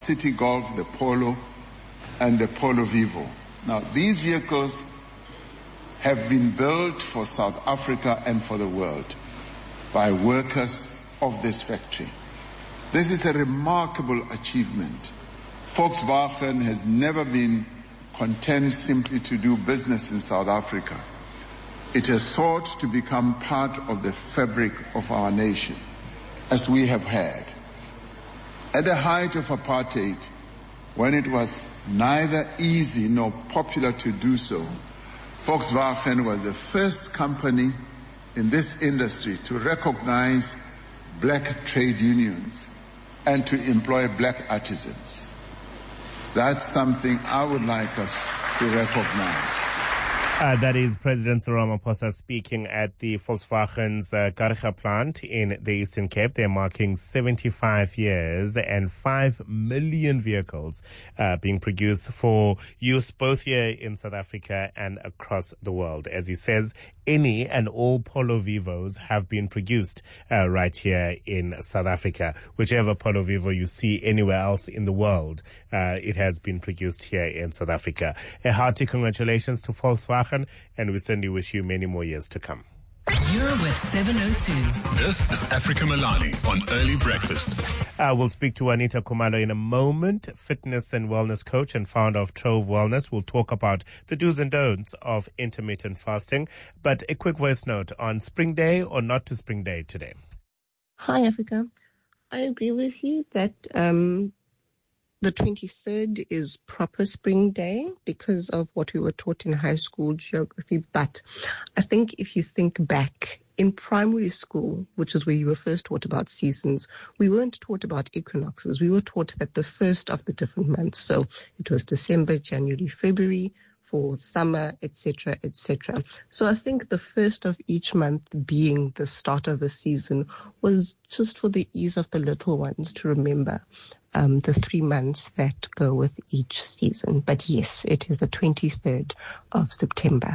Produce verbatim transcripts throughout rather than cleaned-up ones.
City Golf, the Polo, and the Polo Vivo. Now, these vehicles have been built for South Africa and for the world by workers of this factory. This is a remarkable achievement. Volkswagen has never been content simply to do business in South Africa. It has sought to become part of the fabric of our nation, as we have had. At the height of apartheid, when it was neither easy nor popular to do so, Volkswagen was the first company in this industry to recognize black trade unions and to employ black artisans. That's something I would like us to recognize. Uh, that is President Cyril Ramaphosa speaking at the Volkswagen's uh, Gqeberha plant in the Eastern Cape. They're marking seventy-five years and five million vehicles uh, being produced for use both here in South Africa and across the world. As he says, any and all Polo Vivos have been produced uh, right here in South Africa. Whichever Polo Vivo you see anywhere else in the world, uh, it has been produced here in South Africa. A hearty congratulations to Volkswagen, and we certainly wish you many more years to come. You're with seven oh two. This is Africa Milani on Early Breakfast. Uh, we'll speak to Juanita Khumalo in a moment, fitness and wellness coach and founder of Trove Wellness. We'll talk about the do's and don'ts of intermittent fasting. But a quick voice note on Spring Day or not to Spring Day today. Hi, Africa. I agree with you that um, the twenty-third is proper Spring Day because of what we were taught in high school geography. But I think if you think back in primary school, which is where you were first taught about seasons, we weren't taught about equinoxes. We were taught that the first of the different months, so it was December, January, February, for summer, et cetera, et cetera. So I think the first of each month being the start of a season was just for the ease of the little ones to remember um, the three months that go with each season. But yes, it is the twenty-third of September.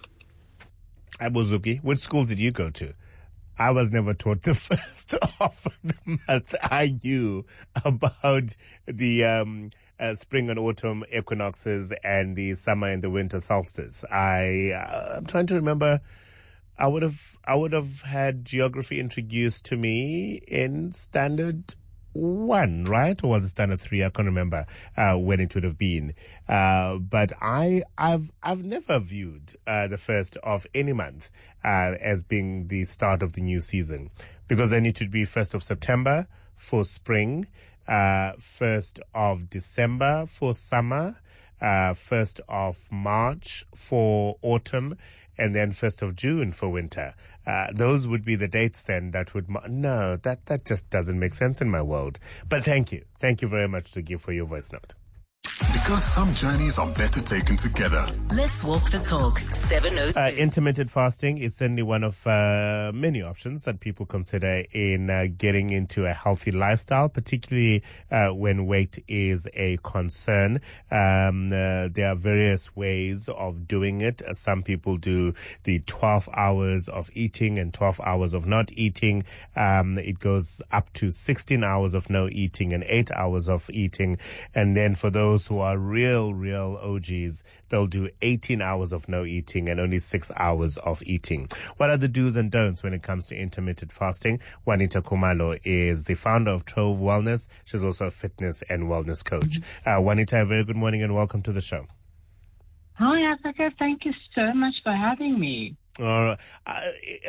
Abuzuki, which schools did you go to? I was never taught the first of the month. I knew about the um, uh, spring and autumn equinoxes and the summer and the winter solstice. I, uh, I'm trying to remember. I would have, I would have had geography introduced to me in standard one, right? Or was it standard three? I can't remember uh, when it would have been. Uh, but I, I've, I've never viewed uh, the first of any month uh, as being the start of the new season, because then it would be first of September for spring, uh, first of December for summer, uh, first of March for autumn, and then first of June for winter. Uh, those would be the dates then that would... Mo- no, that, that just doesn't make sense in my world. But thank you. Thank you very much to give for your voice note. Because some journeys are better taken together. Let's walk the talk. seven oh two. Uh, intermittent fasting is certainly one of uh, many options that people consider in uh, getting into a healthy lifestyle, particularly uh, when weight is a concern. Um, uh, there are various ways of doing it. Uh, some people do the twelve hours of eating and twelve hours of not eating. Um, it goes up to sixteen hours of no eating and eight hours of eating. And then for those who are real, real O Gs, they'll do eighteen hours of no eating and only six hours of eating. What are the do's and don'ts when it comes to intermittent fasting? Juanita Khumalo is the founder of Trove Wellness. She's also a fitness and wellness coach. Uh, Juanita, a very good morning and welcome to the show. Hi, Africa. Thank you so much for having me. Uh, uh,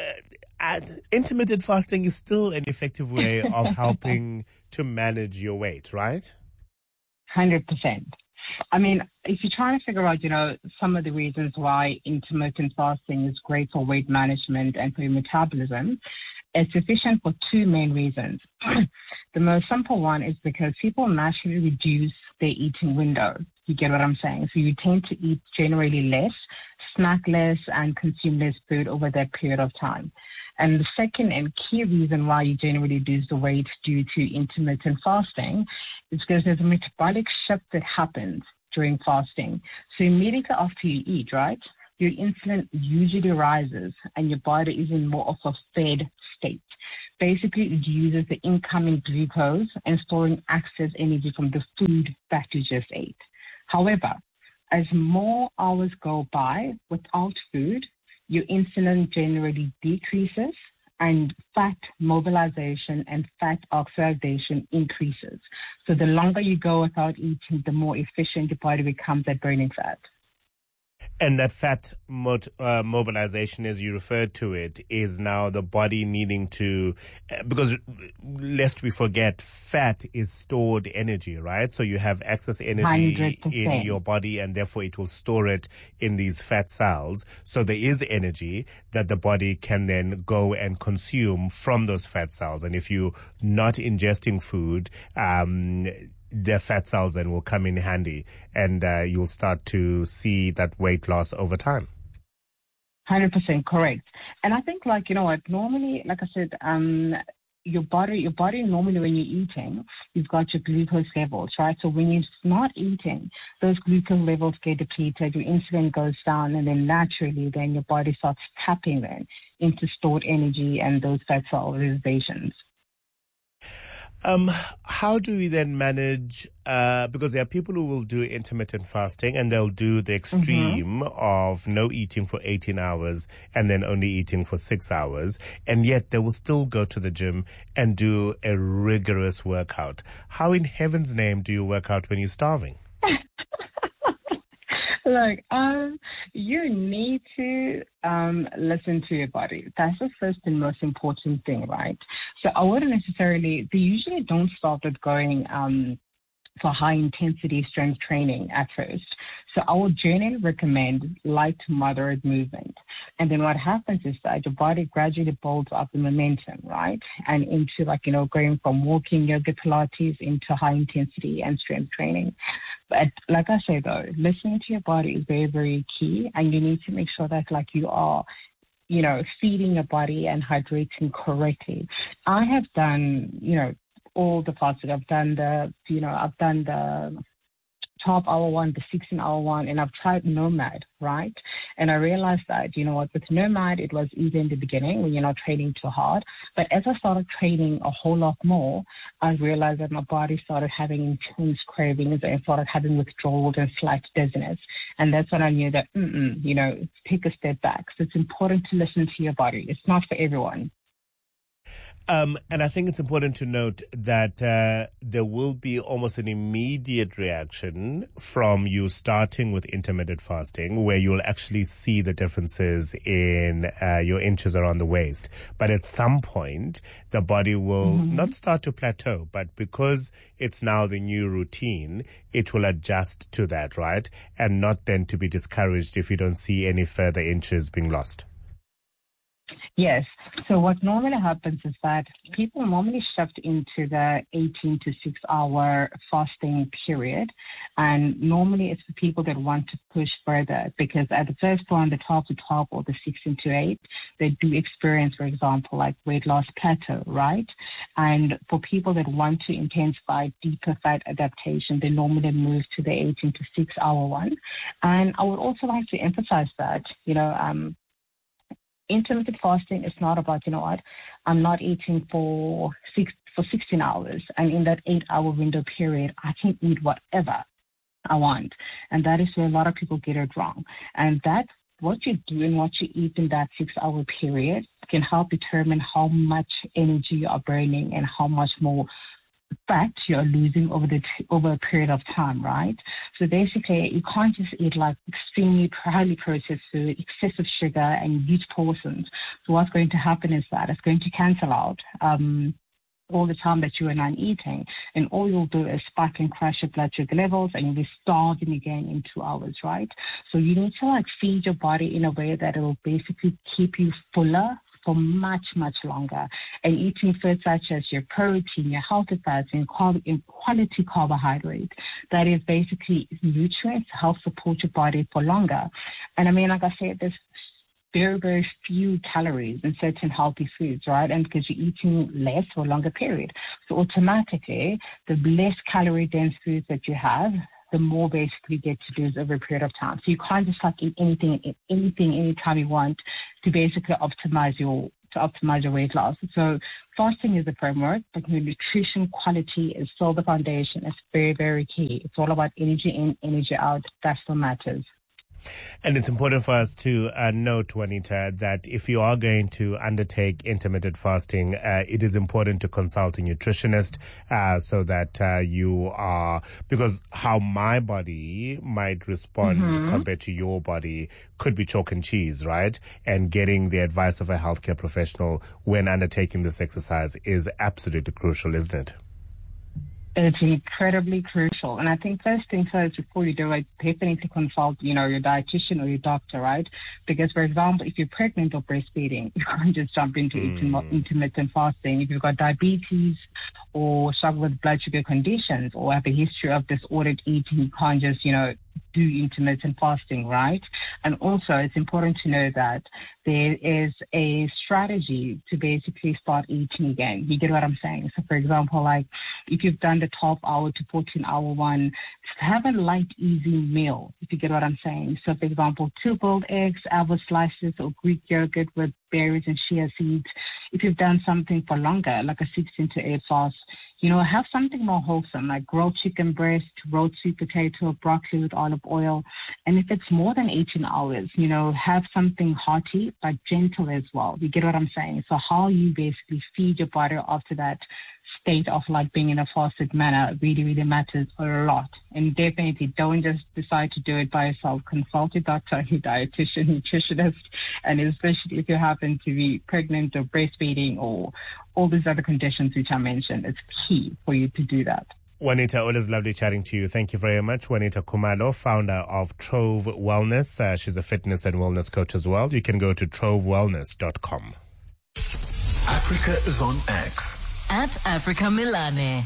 uh, intermittent fasting is still an effective way of helping to manage your weight, right? one hundred percent. I mean, if you're trying to figure out, you know, some of the reasons why intermittent fasting is great for weight management and for your metabolism, it's efficient for two main reasons. The most simple one is because people naturally reduce their eating window. You get what I'm saying? So you tend to eat generally less, snack less, and consume less food over that period of time. And the second and key reason why you generally lose the weight due to intermittent fasting is because there's a metabolic shift that happens during fasting. So immediately after you eat, right, your insulin usually rises and your body is in more of a fed state. basically it uses the incoming glucose and storing excess energy from the food that you just ate. However, as more hours go by without food, your insulin generally decreases and fat mobilization and fat oxidation increases. So the longer you go without eating, the more efficient your body becomes at burning fat. And that fat mot- uh, mobilization, as you referred to it, is now the body needing to, uh, because lest we forget, fat is stored energy, right? So you have excess energy one hundred percent in your body, and therefore it will store it in these fat cells. So there is energy that the body can then go and consume from those fat cells. And if you're not ingesting food, um, the fat cells then will come in handy, and uh, you'll start to see that weight loss over time. one hundred percent correct. And I think, like, you know what, normally, like I said, um, your body, your body normally when you're eating, you've got your glucose levels, right? So when you're not eating, those glucose levels get depleted, your insulin goes down, and then naturally then your body starts tapping then into stored energy and those fat cell reservations. Um, how do we then manage, uh, because there are people who will do intermittent fasting and they'll do the extreme mm-hmm. of no eating for eighteen hours and then only eating for six hours. And yet they will still go to the gym and do a rigorous workout. How in heaven's name do you work out when you're starving? Look, um, you need to um, listen to your body. That's the first and most important thing, right? So I wouldn't necessarily, they usually don't start with going um, for high-intensity strength training at first. So I would generally recommend light to moderate movement. And then what happens is that your body gradually builds up the momentum, right? And into, like, you know, going from walking, yoga, Pilates into high-intensity and strength training. But like I say, though, listening to your body is very, very key. And you need to make sure that, like, you are, you know, feeding your body and hydrating correctly. I have done, you know, all the fasting. I've done the, you know, I've done the twelve-hour one, the sixteen-hour one, and I've tried Nomad, right? And I realized that, you know what, with Nomad, it was easy in the beginning when you're not training too hard. But as I started training a whole lot more, I realized that my body started having intense cravings and started having withdrawals and slight dizziness. And that's when I knew that, mm-mm, you know, take a step back. So it's important to listen to your body. It's not for everyone. Um, and I think it's important to note that uh, there will be almost an immediate reaction from you starting with intermittent fasting, where you'll actually see the differences in uh, your inches around the waist. But at some point, the body will mm-hmm. not start to plateau, but because it's now the new routine, it will adjust to that, right? And not then to be discouraged if you don't see any further inches being lost. Yes. So what normally happens is that people normally shift into the eighteen to six hour fasting period. And normally it's for people that want to push further, because at the first one, the twelve to twelve or the sixteen to eight, they do experience, for example, like weight loss plateau, right? And for people that want to intensify deeper fat adaptation, they normally move to the eighteen to six hour one. And I would also like to emphasize that, you know, um, intermittent fasting is not about, you know what, I'm not eating for six for sixteen hours, and in that eight-hour window period, I can eat whatever I want. And that is where a lot of people get it wrong. And that, what you do and what you eat in that six-hour period can help determine how much energy you are burning and how much more fat you're losing over the t- over a period of time, right? So basically, you can't just eat like extremely highly processed food, excessive sugar, and huge portions. So what's going to happen is that it's going to cancel out um, all the time that you are not eating, and all you'll do is spike and crash your blood sugar levels, and you'll be starving again in two hours, right? So you need to like feed your body in a way that it will basically keep you fuller for much, much longer. And eating foods such as your protein, your healthy fats, and quality carbohydrates, that is basically nutrients to help support your body for longer. And I mean, like I said, there's very, very few calories in certain healthy foods, right? And because you're eating less for a longer period. So automatically, the less calorie-dense foods that you have, the more basically you get to lose over a period of time. So you can't just like eat anything, anything, anytime you want to basically optimize your to optimize your weight loss. So fasting is the framework, but the nutrition quality is still the foundation. It's very, very key. It's all about energy in, energy out. That's what matters. And it's important for us to uh, note, Juanita, that if you are going to undertake intermittent fasting, uh, it is important to consult a nutritionist uh, so that uh, you are, because how my body might respond mm-hmm. compared to your body could be chalk and cheese, right? And getting the advice of a healthcare professional when undertaking this exercise is absolutely crucial, isn't it? It's incredibly crucial. And I think first thing first, before you do it, definitely consult, you know, your dietitian or your doctor, right? Because, for example, if you're pregnant or breastfeeding, you can't just jump into mm. intermittent fasting. If you've got diabetes or struggle with blood sugar conditions or have a history of disordered eating, you can't just, you know, do intermittent fasting, right? And also, it's important to know that there is a strategy to basically start eating again. You get what I'm saying? So, for example, like if you've done the twelve hour to fourteen hour one, have a light, easy meal, if you get what I'm saying. So, for example, two boiled eggs, apple slices, or Greek yogurt with berries and chia seeds. If you've done something for longer, like a sixteen to eight fast, you know, have something more wholesome, like grilled chicken breast, roast sweet potato, broccoli with olive oil. And if it's more than eighteen hours, you know, have something hearty but gentle as well. You get what I'm saying? So how you basically feed your body after that state of like being in a fasted manner really, really matters a lot. And definitely don't just decide to do it by yourself. Consult your doctor, your dietitian, nutritionist, and especially if you happen to be pregnant or breastfeeding or all these other conditions which I mentioned, it's key for you to do that. Juanita, always lovely chatting to you. Thank you very much. Juanita Khumalo, founder of Trove Wellness. Uh, she's a fitness and wellness coach as well. You can go to trove wellness dot com. Africa is on X. At Africa Milane.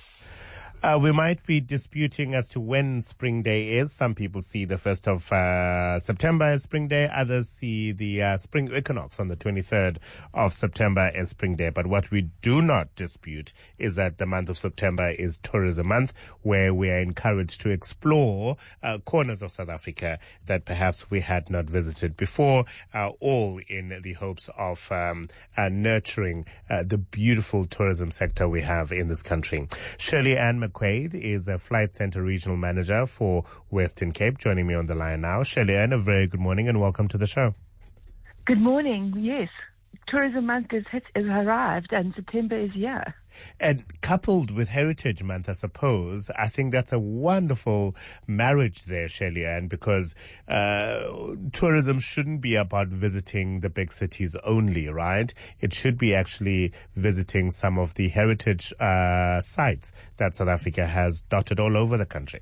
Uh, we might be disputing as to when Spring Day is. Some people see the first of uh, September as Spring Day. Others see the uh, Spring Equinox on the twenty-third of September as Spring Day. But what we do not dispute is that the month of September is Tourism Month, where we are encouraged to explore uh, corners of South Africa that perhaps we had not visited before, uh, all in the hopes of um, uh, nurturing uh, the beautiful tourism sector we have in this country. Shirley Ann McQuaid is a Flight Centre Regional Manager for Western Cape, joining me on the line now. Shirley Ann, a very good morning and welcome to the show. Good morning. Yes, Tourism Month has, has arrived and September is here. And coupled with Heritage Month, I suppose, I think that's a wonderful marriage there, Shirley Ann, because uh, tourism shouldn't be about visiting the big cities only, right? It should be actually visiting some of the heritage uh, sites that South Africa has dotted all over the country.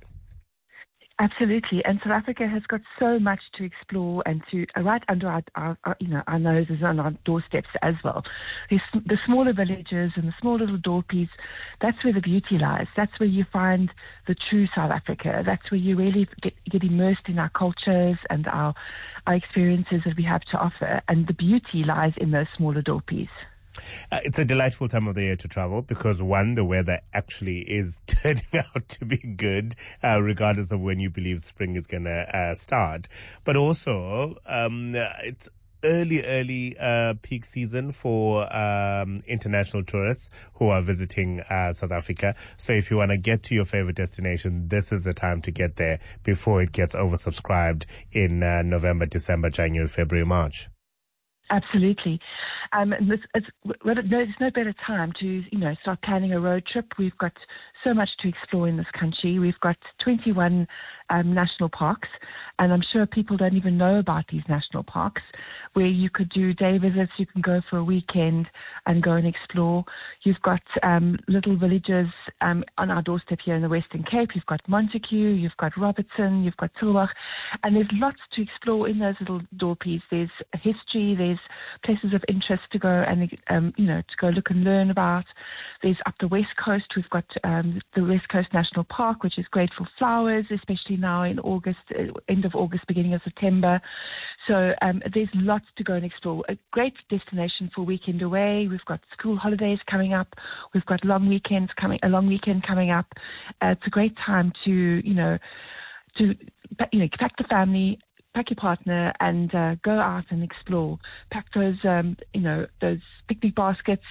Absolutely, and South Africa has got so much to explore and to uh, right under our, our, our, you know, our noses and our doorsteps as well. There's the smaller villages and the small little dorpies. That's where the beauty lies. That's where you find the true South Africa. That's where you really get, get immersed in our cultures and our our experiences that we have to offer. And the beauty lies in those smaller dorpies. Uh, it's a delightful time of the year to travel because, one, the weather actually is turning out to be good, uh, regardless of when you believe spring is going to uh, start. But also, um, it's early, early uh, peak season for um, international tourists who are visiting uh, South Africa. So if you want to get to your favorite destination, this is the time to get there before it gets oversubscribed in uh, November, December, January, February, March. Absolutely. Um, and this, it's, well, there's no better time to, you know, start planning a road trip. We've got so much to explore in this country. We've got twenty-one um, national parks, and I'm sure people don't even know about these national parks, where you could do day visits. You can go for a weekend and go and explore. You've got um, little villages um, on our doorstep here in the Western Cape. You've got Montague, you've got Robertson, you've got Tulbagh, and there's lots to explore in those little doorpies. There's history, there's places of interest to go and, um, you know, to go look and learn about. There's up the West Coast, we've got um, the West Coast National Park, which is great for flowers, especially now in August, uh, end of August, beginning of September. So um, there's lots to go and explore. A great destination for weekend away. We've got school holidays coming up. We've got long weekends coming, a long weekend coming up. Uh, it's a great time to, you know, to, you know, pack the family, pack your partner, and uh, go out and explore. Pack those, um, you know, those picnic baskets,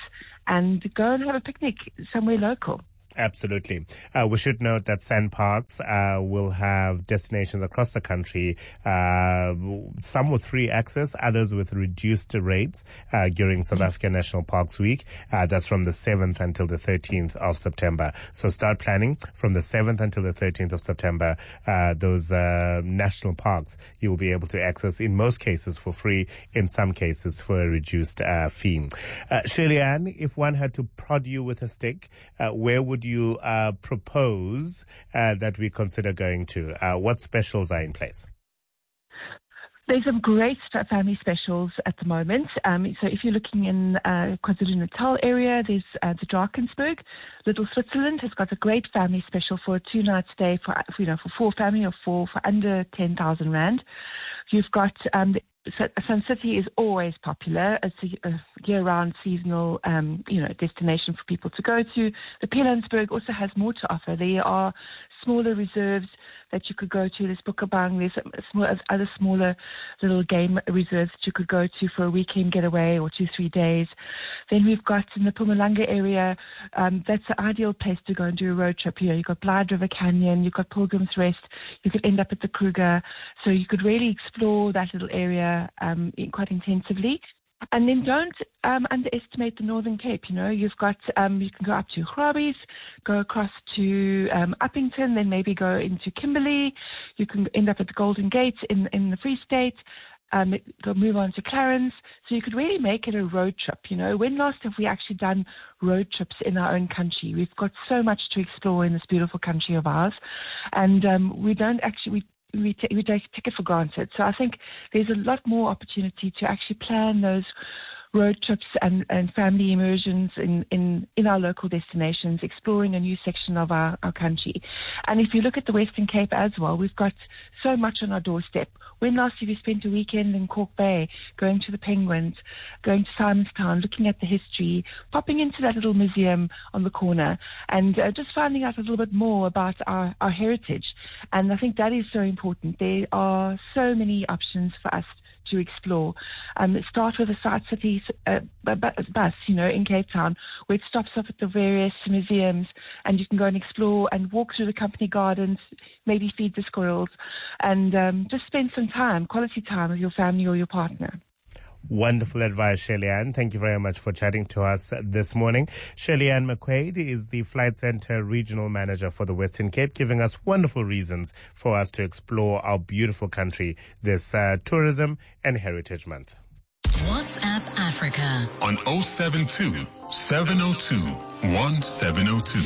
and go and have a picnic somewhere local. Absolutely. Uh, we should note that SANParks uh, will have destinations across the country, uh, some with free access, others with reduced rates uh, during South African National Parks Week. Uh, that's from the seventh until the thirteenth of September. So start planning from the seventh until the thirteenth of September. Uh, those uh, national parks you'll be able to access in most cases for free, in some cases for a reduced uh, fee. Uh, Shirley Ann, if one had to prod you with a stick, uh, where would you you uh, propose uh, that we consider going to? Uh, what specials are in place? There's some great family specials at the moment. Um, so if you're looking in uh, KwaZulu-Natal area, there's uh, the Drakensberg. Little Switzerland has got a great family special for a two-night stay for, you know, for four family or four for under ten thousand rand. You've got um, Sun City is always popular. It's a, a year-round seasonal, um, you know, destination for people to go to. The Pilanesberg also has more to offer. There are smaller reserves that you could go to. There's Bukabang. There's small, other smaller little game reserves that you could go to for a weekend getaway or two, three days. Then we've got in the Mpumalanga area, um, that's the ideal place to go and do a road trip here. You've got Blyde River Canyon, you've got Pilgrim's Rest, you could end up at the Kruger. So you could really explore that little area um, quite intensively. And then don't um, underestimate the Northern Cape. You know, you've got, um, you can go up to Grabie's, go across to um, Uppington, then maybe go into Kimberley. You can end up at the Golden Gate in, in the Free State, um, go move on to Clarence. So you could really make it a road trip. You know, when last have we actually done road trips in our own country? We've got so much to explore in this beautiful country of ours. And um, we don't actually... We, We, t- we take it for granted. So I think there's a lot more opportunity to actually plan those road trips and, and family immersions in, in, in our local destinations, exploring a new section of our, our country. And if you look at the Western Cape as well, we've got so much on our doorstep. When last have you spent a weekend in Cork Bay, going to the Penguins, going to Simonstown, looking at the history, popping into that little museum on the corner, and uh, just finding out a little bit more about our, our heritage? And I think that is so important. There are so many options for us to explore. Um, start with a Side City uh, bus, you know, in Cape Town, where it stops off at the various museums, and you can go and explore and walk through the company gardens, maybe feed the squirrels, and um, just spend some time, quality time with your family or your partner. Wonderful advice, Shirley Ann. Thank you very much for chatting to us this morning. Shirley Ann McQuaid is the Flight Centre Regional Manager for the Western Cape, giving us wonderful reasons for us to explore our beautiful country this uh, Tourism and Heritage Month. WhatsApp Africa on oh seven two, seven oh two, one seven oh two.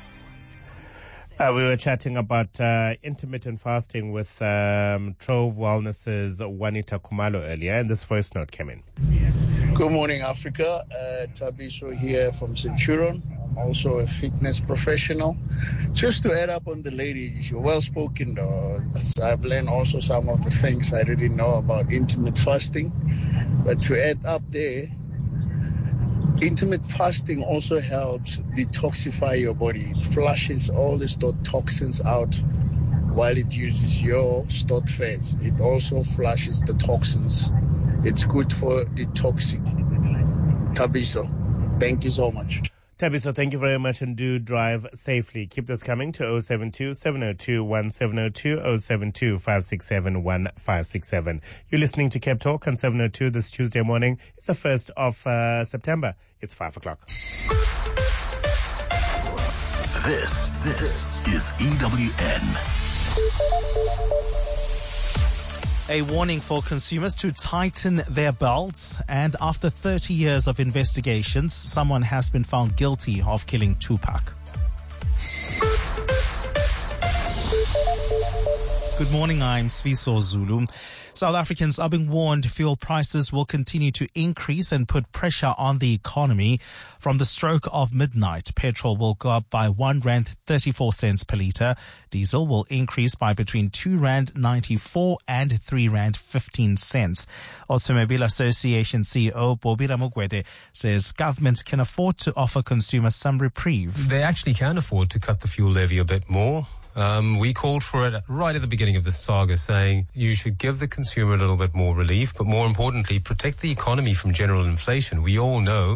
Uh, we were chatting about uh, intermittent fasting with um, Trove Wellness's Juanita Khumalo earlier, and this voice note came in. Good morning, Africa. Uh, Tabiso here from Centurion. I'm also a fitness professional. Just to add up on the lady, you're well spoken though. So I've learned also some of the things I didn't know about intermittent fasting. But to add up there, intermittent fasting also helps detoxify your body. It flushes all the stored toxins out while it uses your stored fats. It also flushes the toxins. It's good for detoxing. Tabiso, thank you so much. Tabiso, thank you very much, and do drive safely. Keep this coming to oh seven two, seven oh two, one seven oh two, oh seven two, five six seven, one five six seven. You're listening to Cape Talk on seven oh two this Tuesday morning. It's the first of uh, September. It's five o'clock. This, this is E W N. A warning for consumers to tighten their belts. And after thirty years of investigations, someone has been found guilty of killing Tupac. Good morning, I'm Sviso Zulu. South Africans are being warned fuel prices will continue to increase and put pressure on the economy. From the stroke of midnight, petrol will go up by one rand thirty-four cents per litre. Diesel will increase by between two rand ninety-four and three rand fifteen cents. Automobile Association C E O Bobira Mugwede says government can afford to offer consumers some reprieve. They actually can afford to cut the fuel levy a bit more. Um, we called for it right at the beginning of this saga, saying you should give the consumer a little bit more relief, but more importantly, protect the economy from general inflation. We all know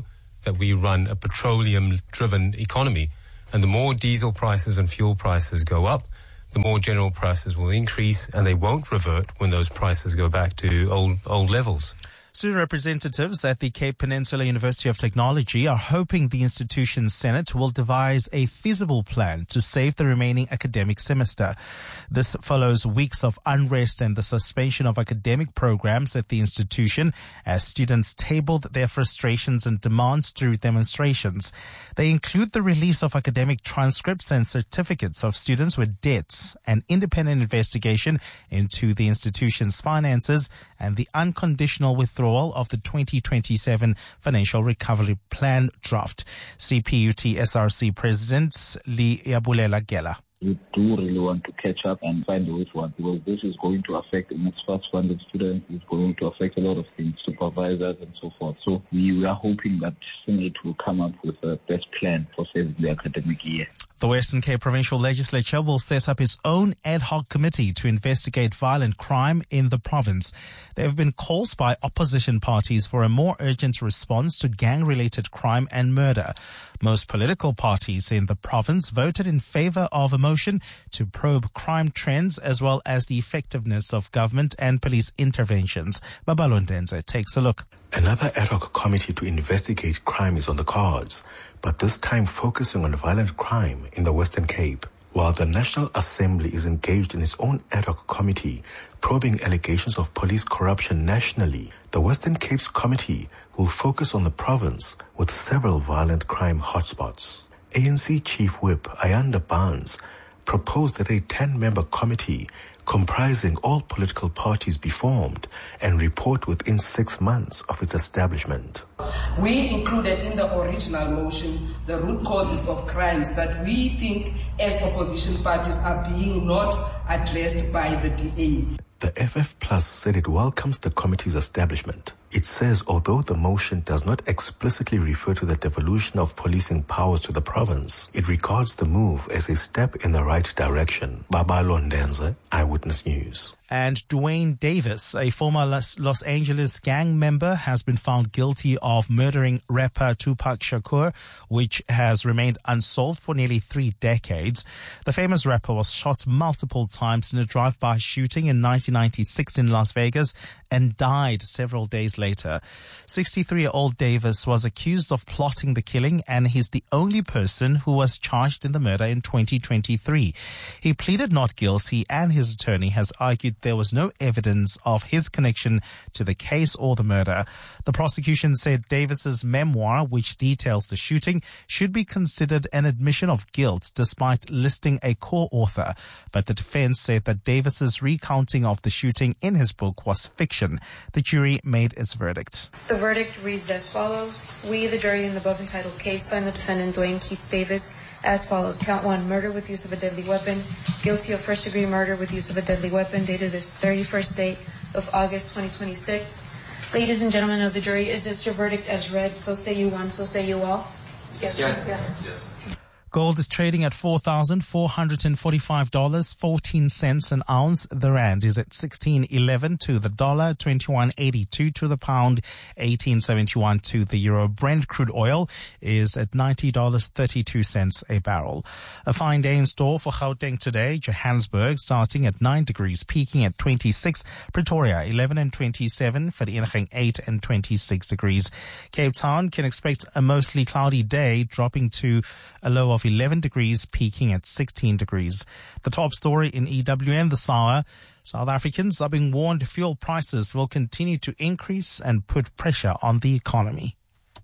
that we run a petroleum-driven economy. And the more diesel prices and fuel prices go up, the more general prices will increase, and they won't revert when those prices go back to old old levels. Student representatives at the Cape Peninsula University of Technology are hoping the institution's Senate will devise a feasible plan to save the remaining academic semester. This follows weeks of unrest and the suspension of academic programs at the institution as students tabled their frustrations and demands through demonstrations. They include the release of academic transcripts and certificates of students with debts, an independent investigation into the institution's finances, and the unconditional withdrawal of the twenty twenty-seven Financial Recovery Plan draft. C P U T S R C President Leyabulela Gela. We do really want to catch up and find a way forward, because this is going to affect the next first funded students. It's going to affect a lot of things, supervisors and so forth. So we, we are hoping that Senate will come up with a best plan for saving the academic year. The Western Cape Provincial Legislature will set up its own ad hoc committee to investigate violent crime in the province. There have been calls by opposition parties for a more urgent response to gang-related crime and murder. Most political parties in the province voted in favor of a motion to probe crime trends as well as the effectiveness of government and police interventions. Babalo Ndenze takes a look. Another ad hoc committee to investigate crime is on the cards, but this time focusing on violent crime in the Western Cape. While the National Assembly is engaged in its own ad hoc committee probing allegations of police corruption nationally, the Western Cape's committee will focus on the province with several violent crime hotspots. A N C Chief Whip Ayanda Barnes proposed that a ten-member committee comprising all political parties be formed and report within six months of its establishment. We included in the original motion the root causes of crimes that we think as opposition parties are being not addressed by the D A. The F F Plus said it welcomes the committee's establishment. It says although the motion does not explicitly refer to the devolution of policing powers to the province, it regards the move as a step in the right direction. Babalo Ndenze, Eyewitness News. And Dwayne Davis, a former Los Angeles gang member, has been found guilty of murdering rapper Tupac Shakur, which has remained unsolved for nearly three decades. The famous rapper was shot multiple times in a drive-by shooting in nineteen ninety-six in Las Vegas and died several days later. sixty-three-year-old Davis was accused of plotting the killing, and he's the only person who was charged in the murder in twenty twenty-three. He pleaded not guilty, and his attorney has argued there was no evidence of his connection to the case or the murder. The prosecution said Davis's memoir, which details the shooting, should be considered an admission of guilt despite listing a co-author. But the defense said that Davis's recounting of the shooting in his book was fiction. The jury made its verdict. The verdict reads as follows. We, the jury in the above entitled case, find the defendant Dwayne Keith Davis as follows. Count one, murder with use of a deadly weapon. Guilty of first degree murder with use of a deadly weapon, dated this thirty-first day of August twenty twenty-six. Ladies and gentlemen of the jury, is this your verdict as read? So say you one, so say you all. Yes. Yes. Yes. yes. Gold is trading at four thousand four hundred forty-five dollars and fourteen cents an ounce. The rand is at sixteen eleven to the dollar, twenty-one eighty-two to the pound, eighteen seventy-one to the euro. Brent crude oil is at ninety dollars and thirty-two cents a barrel. A fine day in store for Gauteng today. Johannesburg starting at nine degrees, peaking at twenty-six. Pretoria eleven and twenty-seven. Vereeniging eight and twenty-six degrees. Cape Town can expect a mostly cloudy day, dropping to a low of eleven degrees, peaking at sixteen degrees. The top story in E W N this hour. South Africans are being warned fuel prices will continue to increase and put pressure on the economy.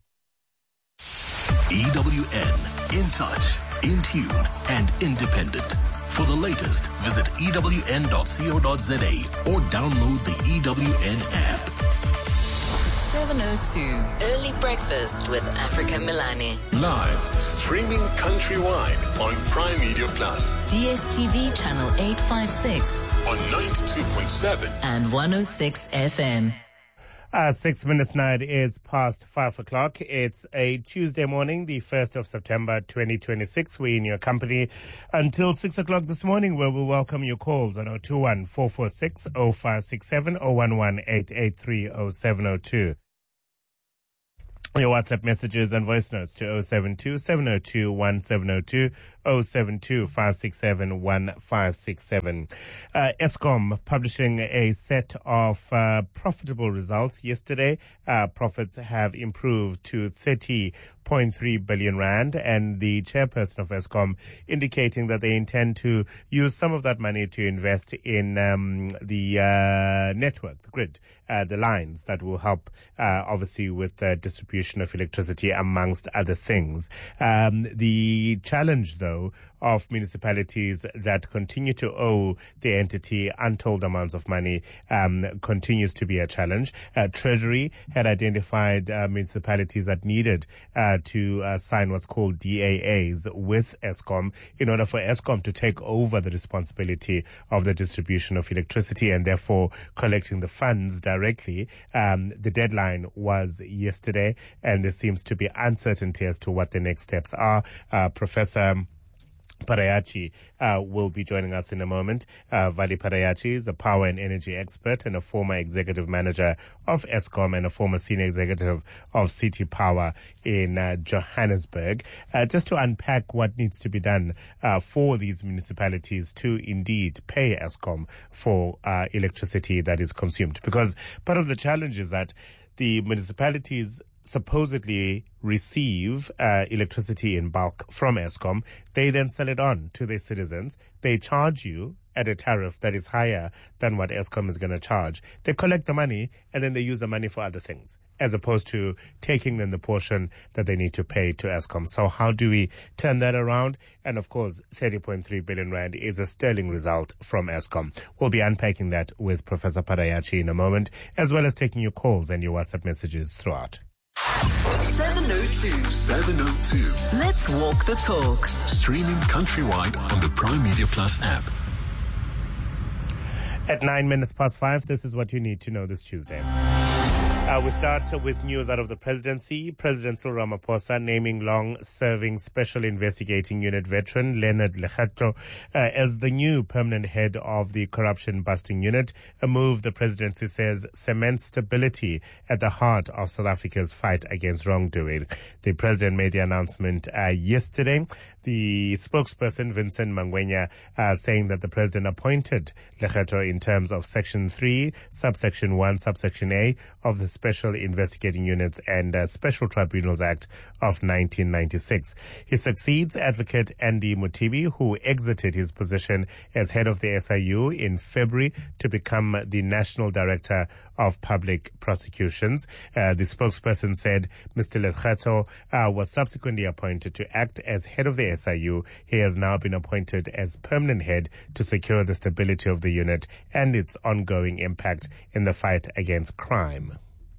E W N, in touch, in tune, and independent. For the latest, visit E W N dot co dot za or download the E W N app. seven oh two, Early Breakfast with Africa Milani. Live, streaming countrywide on Prime Media Plus. D S T V channel eight fifty-six. On ninety-two point seven. And one oh six F M. Uh, six minutes now, it is past five o'clock. It's a Tuesday morning, the first of September, twenty twenty-six. We're in your company until six o'clock this morning, where we welcome your calls on oh two one, four four six, oh five six seven, oh one one, eight eight three, oh seven oh two. your WhatsApp messages and voice notes to oh seven two, seven oh two, one seven oh two, oh seven two, five six seven, one five six seven. Uh, Eskom publishing a set of uh, profitable results yesterday. Uh, profits have improved to thirty point three billion rand, and the chairperson of Eskom indicating that they intend to use some of that money to invest in um, the uh, network, the grid, uh, the lines that will help, uh, obviously, with the distribution of electricity, amongst other things. Um, the challenge, though, of municipalities that continue to owe the entity untold amounts of money um, continues to be a challenge. Uh, Treasury had identified uh, municipalities that needed uh, to uh, sign what's called D A As with Eskom in order for Eskom to take over the responsibility of the distribution of electricity and therefore collecting the funds directly. Um, the deadline was yesterday, and there seems to be uncertainty as to what the next steps are. Uh, Professor Parayachi uh, will be joining us in a moment. Uh, Vali Parayachi is a power and energy expert and a former executive manager of Eskom and a former senior executive of City Power in uh, Johannesburg. Uh, just to unpack what needs to be done uh, for these municipalities to indeed pay Eskom for uh, electricity that is consumed. Because part of the challenge is that the municipalities supposedly receive uh, electricity in bulk from Eskom. They then sell it on to their citizens. They charge you at a tariff that is higher than what Eskom is going to charge. They collect the money and then they use the money for other things, as opposed to taking then the portion that they need to pay to Eskom. So how do we turn that around? And of course, thirty point three billion rand is a sterling result from Eskom. We'll be unpacking that with Professor Parayachi in a moment, as well as taking your calls and your WhatsApp messages throughout. seven oh two. seven oh two. Let's walk the talk. Streaming countrywide on the Prime Media Plus app. At nine minutes past five, this is what you need to know this Tuesday. Uh, we start with news out of the presidency. President Cyril Ramaphosa naming long-serving Special Investigating Unit veteran Leonard Lekgetho uh, as the new permanent head of the corruption-busting unit, a move the presidency says cements stability at the heart of South Africa's fight against wrongdoing. The president made the announcement uh, yesterday. The spokesperson, Vincent Mangwenya, uh, saying that the president appointed Lekgetho in terms of Section three, Subsection one, Subsection A of the Special Investigating Units and uh, Special Tribunals Act of nineteen ninety-six. He succeeds Advocate Andy Mutibi, who exited his position as head of the S I U in February to become the National Director of Public Prosecutions. Uh, the spokesperson said Mister Lekgetho uh, was subsequently appointed to act as head of the S I U. He has now been appointed as permanent head to secure the stability of the unit and its ongoing impact in the fight against crime.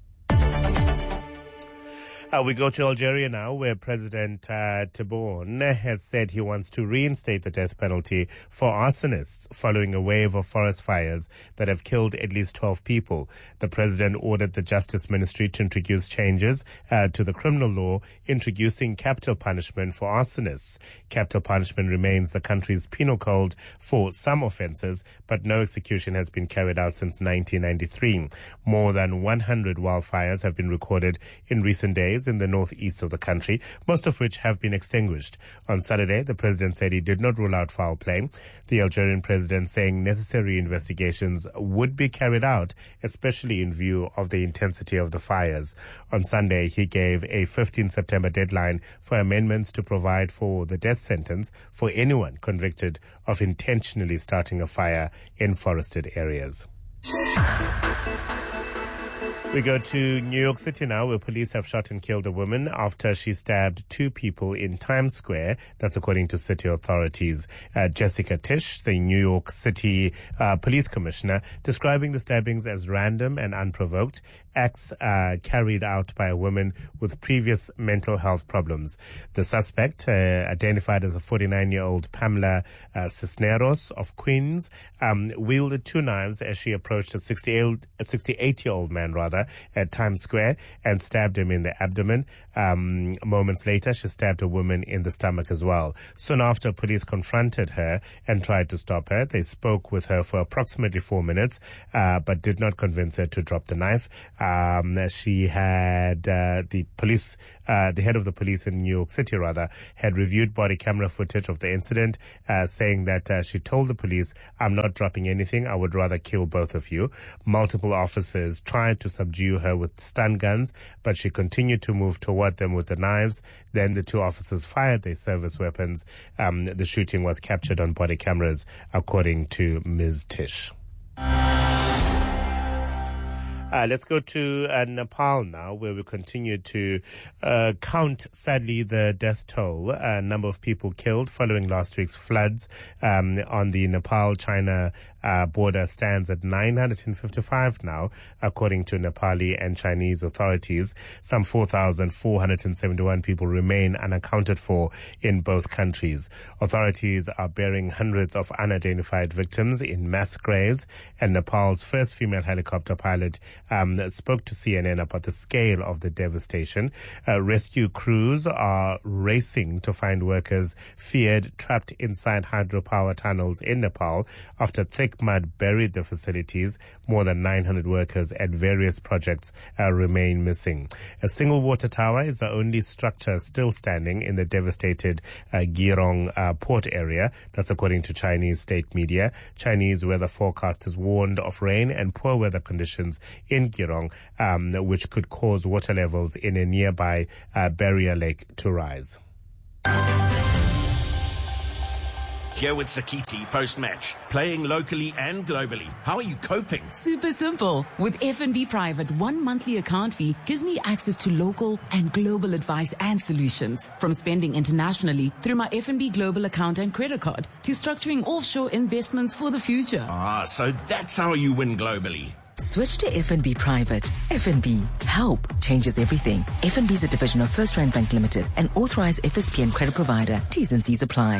Uh, we go to Algeria now, where President uh, Tebboune has said he wants to reinstate the death penalty for arsonists following a wave of forest fires that have killed at least twelve people. The president ordered the Justice Ministry to introduce changes uh, to the criminal law, introducing capital punishment for arsonists. Capital punishment remains the country's penal code for some offences, but no execution has been carried out since nineteen ninety-three. More than one hundred wildfires have been recorded in recent days in the northeast of the country, most of which have been extinguished. On Saturday, the president said he did not rule out foul play. The Algerian president saying necessary investigations would be carried out, especially in view of the intensity of the fires. On Sunday, he gave a fifteenth of September deadline for amendments to provide for the death sentence for anyone convicted of intentionally starting a fire in forested areas. We go to New York City now, where police have shot and killed a woman after she stabbed two people in Times Square. That's according to city authorities. Uh, Jessica Tisch, the New York City uh, police commissioner, describing the stabbings as random and unprovoked acts uh, carried out by a woman with previous mental health problems. The suspect, uh, identified as a forty-nine-year-old Pamela uh, Cisneros of Queens, um, wielded two knives as she approached a sixty-eight-year-old man, rather, at Times Square and stabbed him in the abdomen. Um, moments later, she stabbed a woman in the stomach as well. Soon after, police confronted her and tried to stop her. They spoke with her for approximately four minutes, uh, but did not convince her to drop the knife. Um, she had uh, the police, uh, the head of the police in New York City, rather, had reviewed body camera footage of the incident, uh, saying that uh, she told the police, "I'm not dropping anything. I would rather kill both of you." Multiple officers tried to subdue her with stun guns, but she continued to move toward them with the knives. Then the two officers fired their service weapons. Um, the shooting was captured on body cameras, according to Miz Tish. Uh, let's go to uh, Nepal now, where we continue to uh, count, sadly, the death toll. A number of people killed following last week's floods um, on the Nepal-China uh, border stands at nine hundred fifty-five now, according to Nepali and Chinese authorities. Some four thousand four hundred seventy-one people remain unaccounted for in both countries. Authorities are burying hundreds of unidentified victims in mass graves, and Nepal's first female helicopter pilot Um, spoke to C N N about the scale of the devastation. Uh, rescue crews are racing to find workers feared trapped inside hydropower tunnels in Nepal after thick mud buried the facilities. More than nine hundred workers at various projects uh, remain missing. A single water tower is the only structure still standing in the devastated uh, Girong uh, port area. That's according to Chinese state media. Chinese weather forecasters warned of rain and poor weather conditions in Girong, um, which could cause water levels in a nearby uh, barrier lake to rise. Here with Sakiti post-match, playing locally and globally. How are you coping? Super simple. With F N B Private, one monthly account fee gives me access to local and global advice and solutions. From spending internationally through my F N B Global account and credit card to structuring offshore investments for the future. Ah, so that's how you win globally. Switch to F N B Private. F N B. Help changes everything. F N B is a division of First Rand Bank Limited, an authorized F S P and credit provider. T's and C's apply.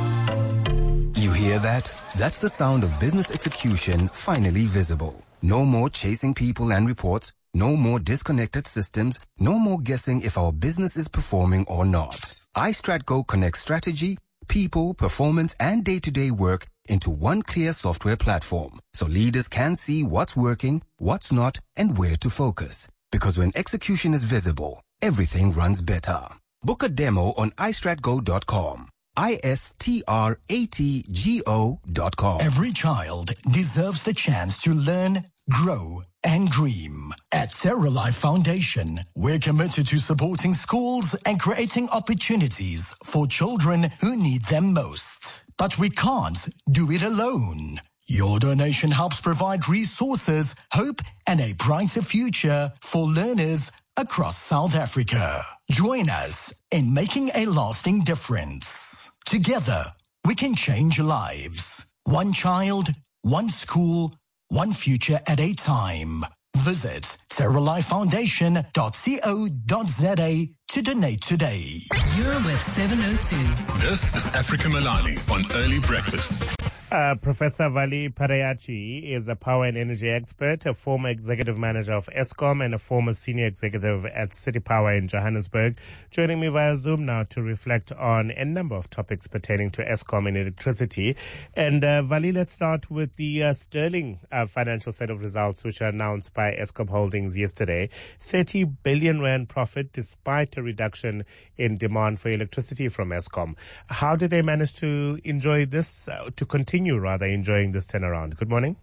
You hear that? That's the sound of business execution finally visible. No more chasing people and reports. No more disconnected systems. No more guessing if our business is performing or not. iStratGo connects strategy, people, performance, and day-to-day work into one clear software platform, so leaders can see what's working, what's not, and where to focus. Because when execution is visible, everything runs better. Book a demo on i strat go dot com. I S T R A T G O dot com. Every child deserves the chance to learn, grow, and dream. At Serralife Foundation, we're committed to supporting schools and creating opportunities for children who need them most. But we can't do it alone. Your donation helps provide resources, hope, and a brighter future for learners across South Africa. Join us in making a lasting difference. Together, we can change lives. One child, one school, one future at a time. Visit serralife foundation dot co dot za to donate today. You're with seven oh two. This is Africa Milani on Early Breakfast. Uh, Professor Vali Parayachi is a power and energy expert, a former executive manager of Eskom and a former senior executive at City Power in Johannesburg, joining me via Zoom now to reflect on a number of topics pertaining to Eskom and electricity. And uh, Vali, let's start with the uh, sterling uh, financial set of results which were announced by Eskom Holdings yesterday. thirty billion rand profit despite a reduction in demand for electricity from Eskom. How did they manage to enjoy this, uh, to continue you rather enjoying this turnaround? Good morning.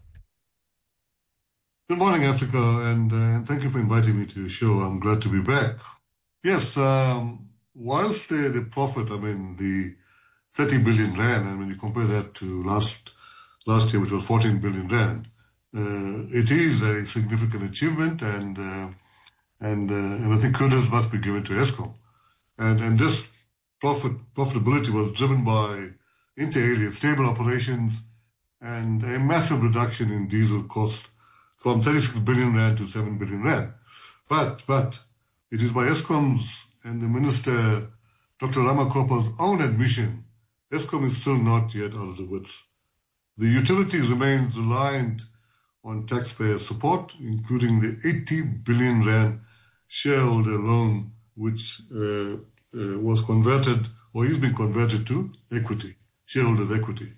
Good morning, Africa, and, uh, and thank you for inviting me to your show. I'm glad to be back. Yes, um, whilst the, the profit, I mean, the thirty billion rand, and when you compare that to last last year, which was fourteen billion rand, uh, it is a significant achievement, and uh, and, uh, and I think kudos must be given to Eskom. And and this profit profitability was driven by inter alia stable operations and a massive reduction in diesel cost from thirty-six billion rand to seven billion rand. But, but it is by Eskom's and the Minister, Doctor Ramakopa's own admission, Eskom is still not yet out of the woods. The utility remains reliant on taxpayer support, including the eighty billion rand shareholder loan, which uh, uh, was converted or is being converted to equity. Shareholders' equity.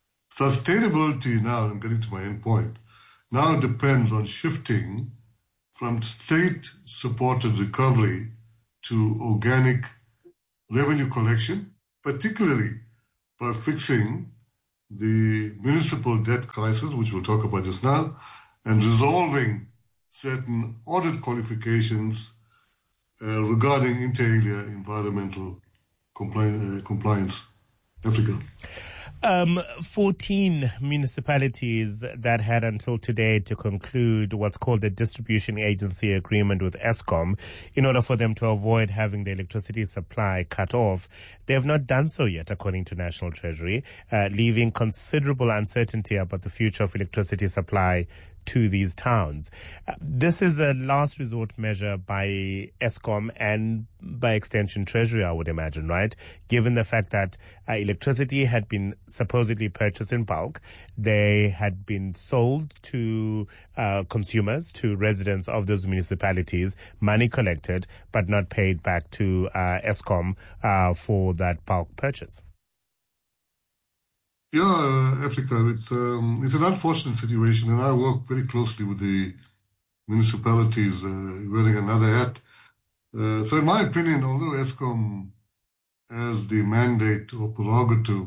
Sustainability now, I'm getting to my end point, now depends on shifting from state-supported recovery to organic revenue collection, particularly by fixing the municipal debt crisis, which we'll talk about just now, and resolving certain audit qualifications uh, regarding inter alia environmental compli- uh, compliance. Africa. Um, fourteen municipalities that had until today to conclude what's called the distribution agency agreement with Eskom in order for them to avoid having the electricity supply cut off. They have not done so yet, according to National Treasury, uh, leaving considerable uncertainty about the future of electricity supply to these towns. Uh, this is a last resort measure by Eskom and by extension Treasury, I would imagine, right? Given the fact that uh, electricity had been supposedly purchased in bulk, they had been sold to uh, consumers, to residents of those municipalities, money collected, but not paid back to uh, Eskom uh, for that bulk purchase. Yeah, uh, Africa, it's, um, it's an unfortunate situation, and I work very closely with the municipalities uh, wearing another hat. Uh, so in my opinion, although Eskom has the mandate or prerogative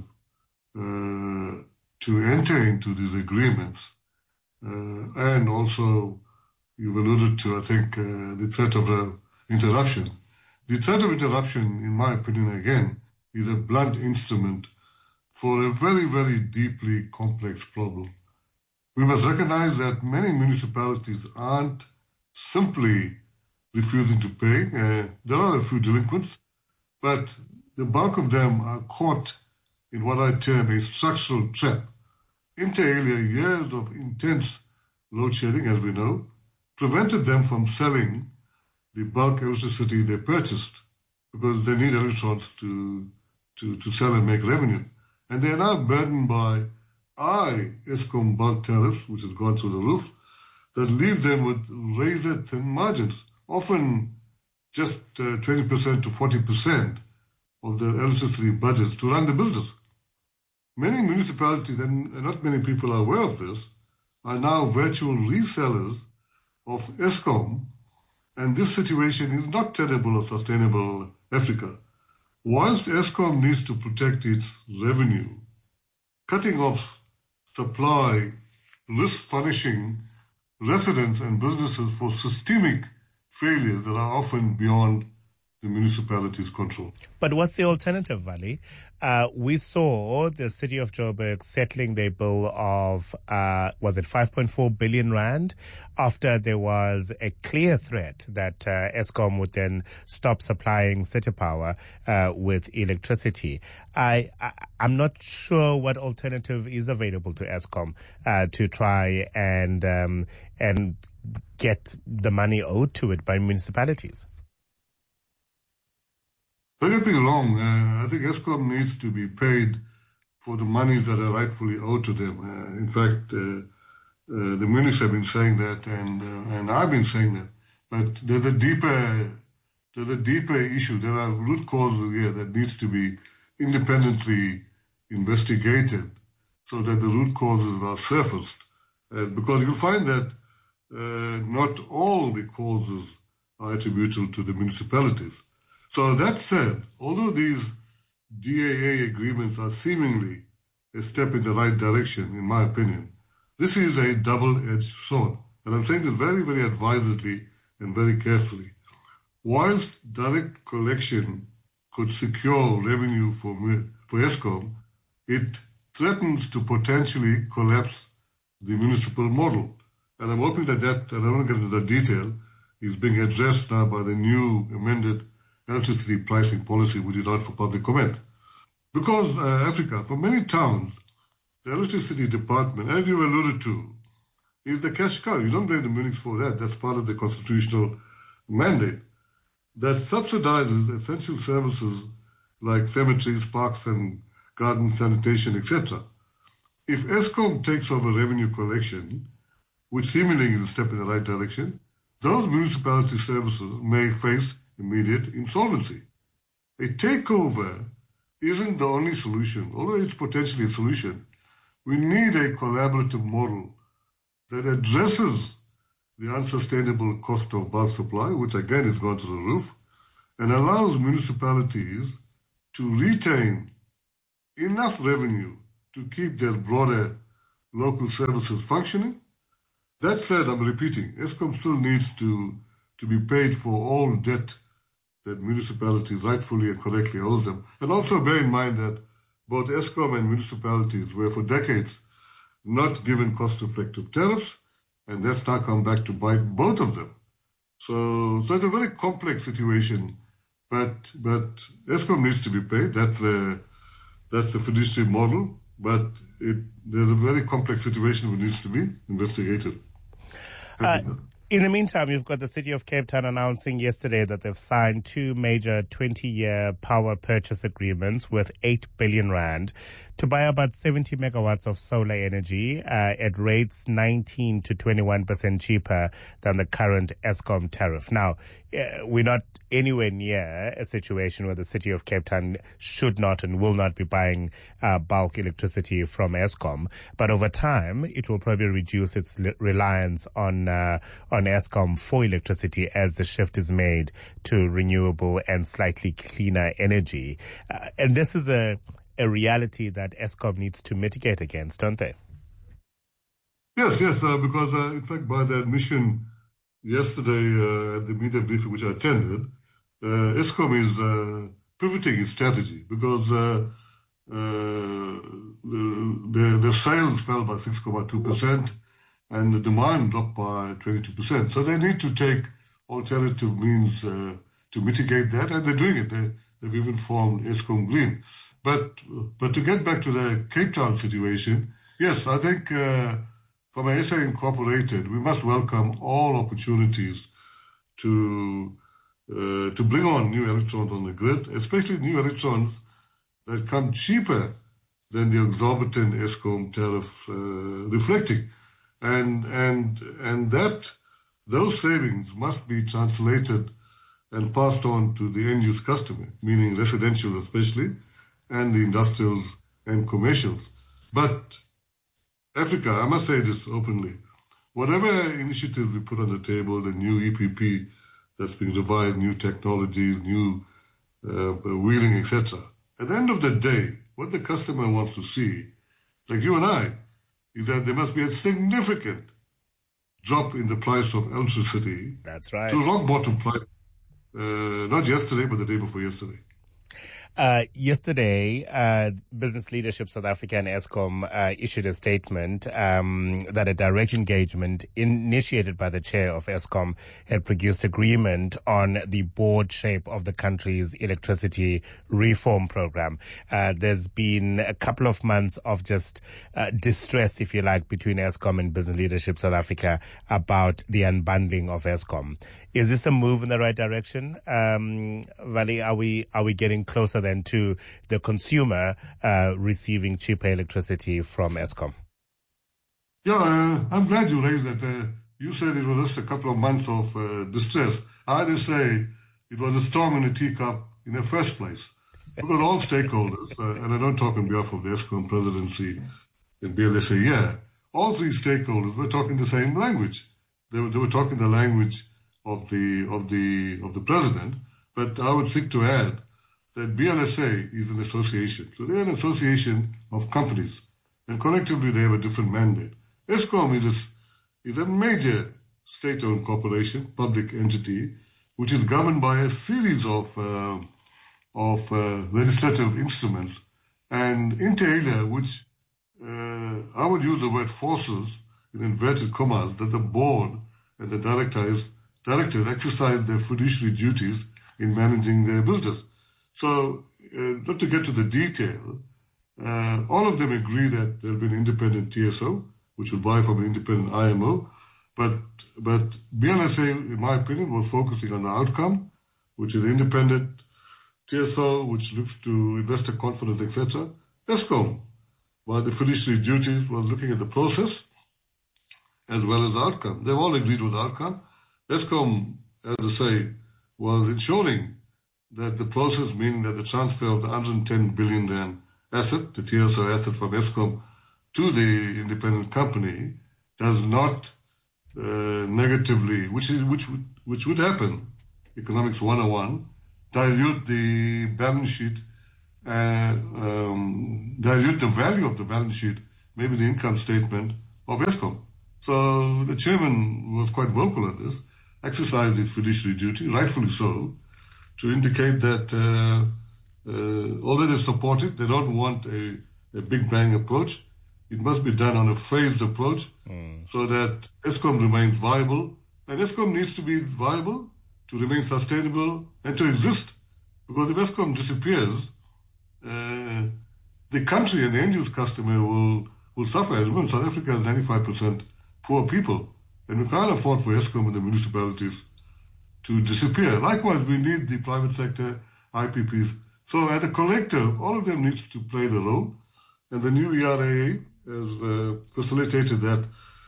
uh, to enter into these agreements, uh, and also you've alluded to, I think, uh, the threat of uh, interruption. The threat of interruption, in my opinion, again, is a blunt instrument for a very, very deeply complex problem. We must recognize that many municipalities aren't simply refusing to pay. Uh, there are a few delinquents, but the bulk of them are caught in what I term a structural trap. Inter alia, years of intense load shedding, as we know, prevented them from selling the bulk electricity they purchased because they need electrons to, to, to sell and make revenue. And they are now burdened by high Eskom bulk tariffs, which has gone through the roof, that leave them with razor-thin margins, often just uh, twenty percent to forty percent of their electricity budgets to run the business. Many municipalities, and not many people are aware of this, are now virtual resellers of Eskom, and this situation is not tenable or sustainable, Africa. Whilst Eskom needs to protect its revenue, cutting off supply risks punishing residents and businesses for systemic failures that are often beyond the municipality's control. But what's the alternative, Vali? Uh, we saw the city of Joburg settling their bill of, uh, was it five point four billion rand, after there was a clear threat that uh, Eskom would then stop supplying City Power uh, with electricity. I, I, I'm not sure what alternative is available to Eskom uh, to try and um, and get the money owed to it by municipalities. Don't get me wrong, uh, I think Eskom needs to be paid for the monies that are rightfully owed to them. Uh, in fact, uh, uh, the munis have been saying that, and uh, and I've been saying that. But there's a deeper, there's a deeper issue. There are root causes here that needs to be independently investigated, so that the root causes are surfaced. Uh, because you'll find that uh, not all the causes are attributable to the municipalities. So that said, although these D A A agreements are seemingly a step in the right direction, in my opinion, this is a double-edged sword. And I'm saying this very, very advisedly and very carefully. Whilst direct collection could secure revenue for, for Eskom, it threatens to potentially collapse the municipal model. And I'm hoping that that, and I don't get into the detail, is being addressed now by the new amended electricity pricing policy, which is out for public comment. Because uh, Africa, for many towns, the electricity department, as you alluded to, is the cash cow. You don't blame the Munichs for that. That's part of the constitutional mandate that subsidizes essential services like cemeteries, parks and garden sanitation, et cetera. If Eskom takes over revenue collection, which seemingly is a step in the right direction, those municipality services may face immediate insolvency. A takeover isn't the only solution, although it's potentially a solution. We need a collaborative model that addresses the unsustainable cost of bulk supply, which again has gone to the roof, and allows municipalities to retain enough revenue to keep their broader local services functioning. That said, I'm repeating, Eskom still needs to, to be paid for all debt that municipalities rightfully and correctly owes them. And also bear in mind that both Eskom and municipalities were for decades not given cost-effective tariffs, and that's now come back to bite both of them. So, so it's a very complex situation, but but Eskom needs to be paid. That's the that's the fiduciary model, but it, there's a very complex situation which needs to be investigated. Uh, in the meantime, you've got the City of Cape Town announcing yesterday that they've signed two major twenty-year power purchase agreements with eight billion rand to buy about seventy megawatts of solar energy uh, at rates nineteen to twenty-one percent cheaper than the current Eskom tariff. Now, uh, we're not anywhere near a situation where the City of Cape Town should not and will not be buying uh, bulk electricity from Eskom, but over time it will probably reduce its li- reliance on uh, on Eskom for electricity as the shift is made to renewable and slightly cleaner energy. Uh, and this is a a reality that Eskom needs to mitigate against, don't they? Yes, yes, uh, because uh, in fact by the admission yesterday uh, at the media briefing which I attended, uh, Eskom is uh, pivoting its strategy because uh, uh, the, the, the sales fell by six point two percent and the demand dropped by twenty-two percent. So they need to take alternative means uh, to mitigate that, and they're doing it. They, they've even formed Eskom Green. But but to get back to the Cape Town situation, yes, I think uh, from S A Incorporated, we must welcome all opportunities to uh, to bring on new electrons on the grid, especially new electrons that come cheaper than the exorbitant Eskom tariff uh, reflecting, and and and that those savings must be translated and passed on to the end use customer, meaning residential especially, and the industrials and commercials. But Africa, I must say this openly, whatever initiatives we put on the table, the new E P P that's being devised, new technologies, new uh, wheeling, et cetera, at the end of the day, what the customer wants to see, like you and I, is that there must be a significant drop in the price of electricity. That's right. To rock bottom price, uh, not yesterday, but the day before yesterday. Uh, yesterday, uh, Business Leadership South Africa and Eskom uh, issued a statement um, that a direct engagement initiated by the chair of Eskom had produced agreement on the board shape of the country's electricity reform program. Uh, there's been a couple of months of just uh, distress, if you like, between Eskom and Business Leadership South Africa about the unbundling of Eskom. Is this a move in the right direction? Um, Vali, are we are we getting closer then to the consumer uh, receiving cheaper electricity from Eskom? Yeah, uh, I'm glad you raised that. Uh, you said it was just a couple of months of uh, distress. I just say it was a storm in a teacup in the first place. Because all stakeholders, uh, and I don't talk on behalf of the Eskom presidency and B L S A, yeah, all three stakeholders were talking the same language. They were, they were talking the language of the of the of the president, but I would seek to add that B L S A is an association. So they're an association of companies, and collectively they have a different mandate. Eskom is a, is a major state-owned corporation, public entity, which is governed by a series of uh, of uh, legislative instruments, and inter alia, which uh, I would use the word forces in inverted commas, that the board and the directors directors exercise their fiduciary duties in managing their business. So, uh, not to get to the detail, uh, all of them agree that there'll be an independent T S O, which will buy from an independent I M O, but but B L S A, in my opinion, was focusing on the outcome, which is independent T S O, which looks to investor confidence, et cetera. Eskom, while the fiduciary duties, was looking at the process as well as the outcome. They've all agreed with the outcome. Eskom, as I say, was ensuring that the process, meaning that the transfer of the one hundred ten billion rand asset, the T S O asset from Eskom to the independent company, does not uh, negatively, which is which would which would happen, economics one oh one, dilute the balance sheet, uh, um, dilute the value of the balance sheet, maybe the income statement of Eskom. So the chairman was quite vocal on this, exercised his fiduciary duty, rightfully so, to indicate that uh, uh, although they support it, they don't want a, a big bang approach. It must be done on a phased approach mm. so that Eskom remains viable. And Eskom needs to be viable to remain sustainable and to exist. Because if Eskom disappears, uh, the country and the end-use customer will, will suffer. Remember, South Africa has ninety-five percent poor people. And we can't afford for Eskom and the municipalities to disappear. Likewise, we need the private sector, I P Ps. So at a collective, all of them needs to play the role. And the new E R A A has uh, facilitated that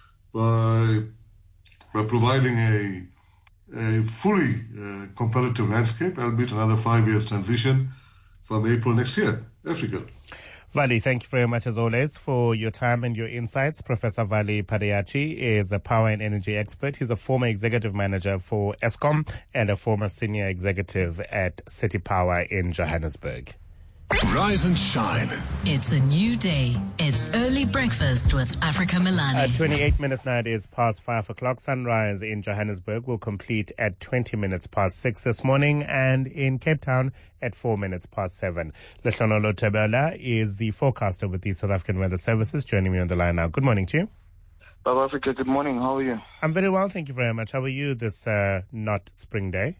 by, by providing a, a fully uh, competitive landscape, albeit another five years transition from April next year. Africa. Vali, thank you very much as always for your time and your insights. Professor Vali Padayachi is a power and energy expert. He's a former executive manager for Eskom and a former senior executive at City Power in Johannesburg. Rise and shine. It's a new day. It's early breakfast with Africa Milani. At twenty-eight minutes now, it is past five o'clock. Sunrise in Johannesburg will complete at twenty minutes past six this morning, and in Cape Town at four minutes past seven. Lehlonololo Tebela is the forecaster with the South African Weather Services, joining me on the line now. Good morning to you. Baba Africa, good morning. How are you? I'm very well, thank you very much. How are you this uh, not spring day?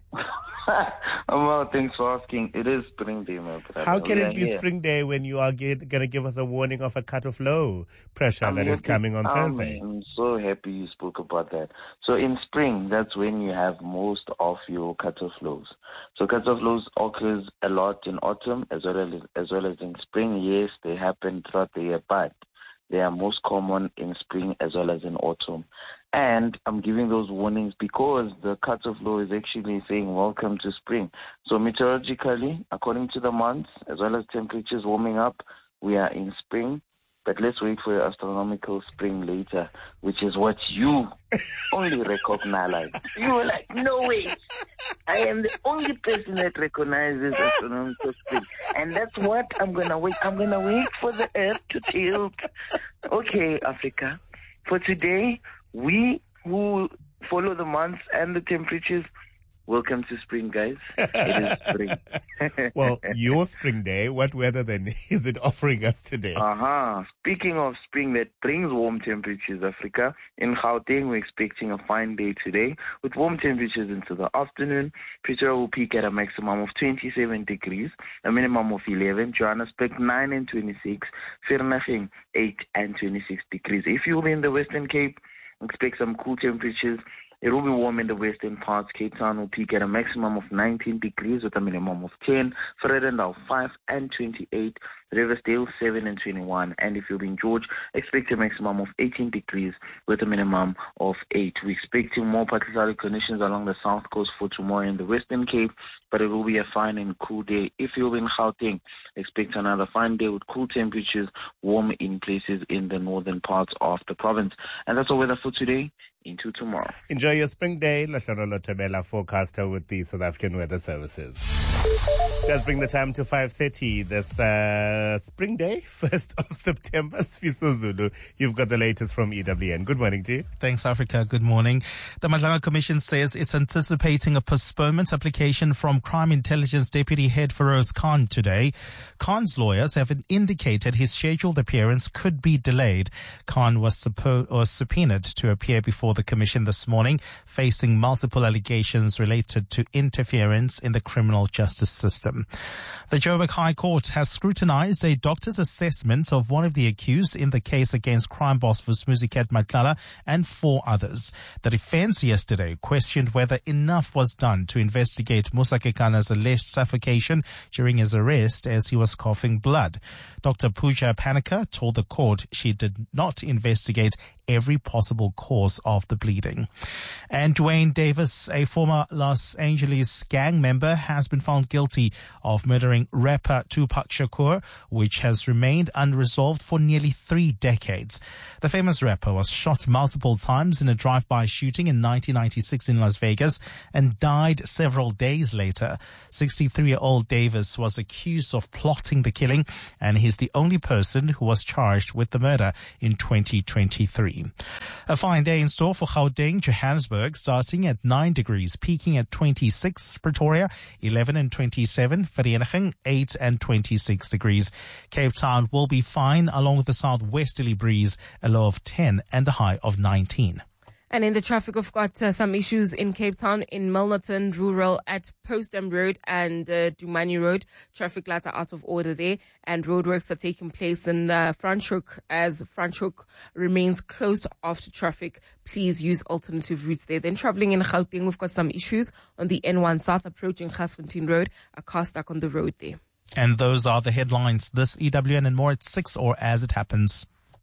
I'm well, thanks for asking. It is spring day, my brother. How can it be here. spring day when you are going to give us a warning of a cut-off low pressure I'm that is happy. coming on I'm, Thursday? I'm so happy you spoke about that. So in spring, that's when you have most of your cut-off lows. So cut-off lows occurs a lot in autumn as well as, as well as in spring. Yes, they happen throughout the year, but they are most common in spring as well as in autumn. And I'm giving those warnings because the cut-off low is actually saying welcome to spring. So meteorologically, according to the months, as well as temperatures warming up, we are in spring. But let's wait for your astronomical spring later, which is what you only recognize. You were like, no way. I am the only person that recognizes astronomical spring. And that's what I'm going to wait. I'm going to wait for the earth to tilt. Okay, Africa. For today, we who follow the months and the temperatures, welcome to spring, guys. It is spring. Well, your spring day, what weather then is it offering us today? Uh-huh. Speaking of spring that brings warm temperatures, Africa, in Gauteng we're expecting a fine day today with warm temperatures into the afternoon. Pretoria will peak at a maximum of twenty-seven degrees, a minimum of eleven. Johannesburg nine and twenty-six. Vereeniging eight and twenty-six degrees. If you'll be in the Western Cape, expect some cool temperatures. It will be warm in the western parts. Cape Town will peak at a maximum of nineteen degrees with a minimum of ten. Vredendal five and twenty-eight. Riversdale seven and twenty-one. And if you'll be in George, expect a maximum of eighteen degrees with a minimum of eight. We're expecting more partly cloudy conditions along the south coast for tomorrow in the Western Cape, but it will be a fine and cool day. If you'll be in Gauteng, expect another fine day with cool temperatures, warm in places in the northern parts of the province. And that's all weather for today. Into tomorrow. Enjoy your spring day. Lehlonololo Tebela, forecaster with the South African Weather Services. Let's bring the time to five thirty this uh, spring day, first of September. Sfiso Zulu, you've got the latest from E W N. Good morning to you. Thanks, Africa. Good morning. The Madlanga Commission says it's anticipating a postponement application from Crime Intelligence Deputy Head Feroz Khan today. Khan's lawyers have indicated his scheduled appearance could be delayed. Khan was, suppo- was subpoenaed to appear before the commission this morning, facing multiple allegations related to interference in the criminal justice system. The Joburg High Court has scrutinized a doctor's assessment of one of the accused in the case against crime boss Vusimuzi Matlala and four others. The defense yesterday questioned whether enough was done to investigate Musa Kekana's alleged suffocation during his arrest as he was coughing blood. Doctor Pooja Panika told the court she did not investigate every possible cause of the bleeding. And Dwayne Davis, a former Los Angeles gang member, has been found guilty of murdering rapper Tupac Shakur, which has remained unresolved for nearly three decades. The famous rapper was shot multiple times in a drive-by shooting in nineteen ninety-six in Las Vegas and died several days later. sixty-three-year-old Davis was accused of plotting the killing, and he's the only person who was charged with the murder in twenty twenty-three. A fine day in store for Gauteng, Johannesburg, starting at nine degrees, peaking at twenty-six, Pretoria, eleven and twenty-seven, Vereeniging, eight and twenty-six degrees. Cape Town will be fine along with the southwesterly breeze, a low of ten and a high of nineteen. And in the traffic, we've got uh, some issues in Cape Town, in Milnerton, Rural, at Postham Road and uh, Dumani Road. Traffic lights are out of order there, and roadworks are taking place in uh, Franschhoek as Franschhoek remains closed off to traffic. Please use alternative routes there. Then traveling in Gauteng, we've got some issues on the N one South approaching Gasfontein Road. A car stuck on the road there. And those are the headlines. This E W N and more at six, or as it happens.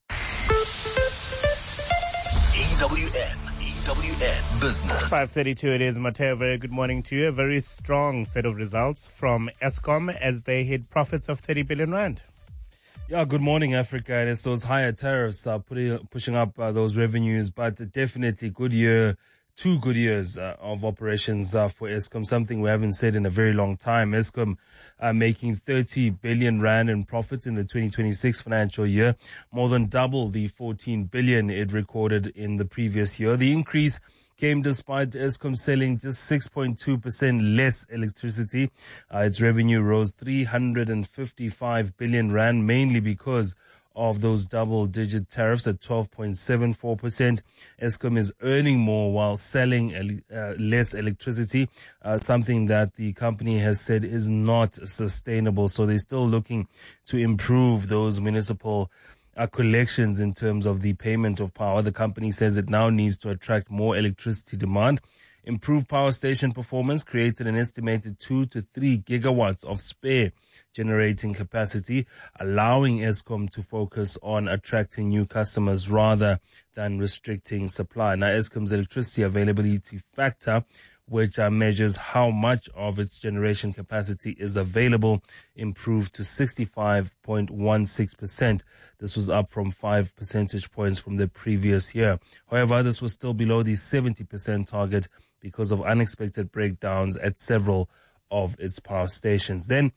E W N, E W N Business. five thirty-two it is, Mateo. Very good morning to you. A very strong set of results from Eskom as they hit profits of thirty billion rand. Yeah, good morning, Africa. And it's those higher tariffs are putting, pushing up uh, those revenues, but definitely good year. Two good years uh, of operations uh, for Eskom, something we haven't said in a very long time. Eskom uh, making thirty billion rand in profits in the twenty twenty-six financial year, more than double the fourteen billion it recorded in the previous year. The increase came despite Eskom selling just six point two percent less electricity. Uh, its revenue rose three hundred fifty-five billion rand, mainly because of those double-digit tariffs at twelve point seven four percent. Eskom is earning more while selling uh, less electricity, uh, something that the company has said is not sustainable. So they're still looking to improve those municipal uh, collections in terms of the payment of power. The company says it now needs to attract more electricity demand. Improved power station performance created an estimated two to three gigawatts of spare generating capacity, allowing Eskom to focus on attracting new customers rather than restricting supply. Now, Eskom's electricity availability factor, which uh, measures how much of its generation capacity is available, improved to sixty-five point one six percent. This was up from five percentage points from the previous year. However, this was still below the seventy percent target because of unexpected breakdowns at several of its power stations. Then,